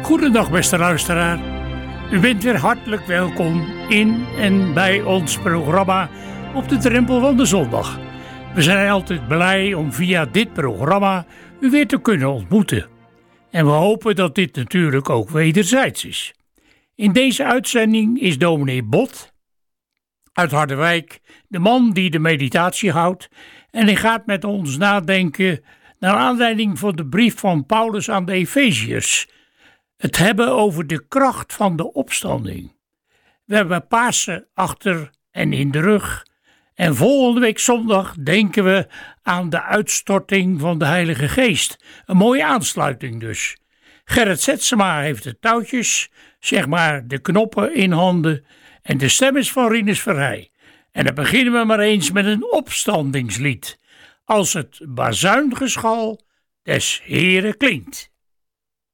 Goedendag beste luisteraar. U bent weer hartelijk welkom in en bij ons programma Op de Drempel van de Zondag. We zijn altijd blij om via dit programma u weer te kunnen ontmoeten. En we hopen dat dit natuurlijk ook wederzijds is. In deze uitzending is dominee Bot uit Harderwijk de man die de meditatie houdt. En hij gaat met ons nadenken naar aanleiding van de brief van Paulus aan de Efeziërs. Het hebben over de kracht van de opstanding. We hebben Pasen achter en in de rug. En volgende week zondag denken we aan de uitstorting van de Heilige Geest. Een mooie aansluiting dus. Gerrit Zetsema heeft de touwtjes, zeg maar de knoppen in handen. En de stem is van Rinus Verheij. En dan beginnen we maar eens met een opstandingslied. Als het bazuingeschal des Heren klinkt.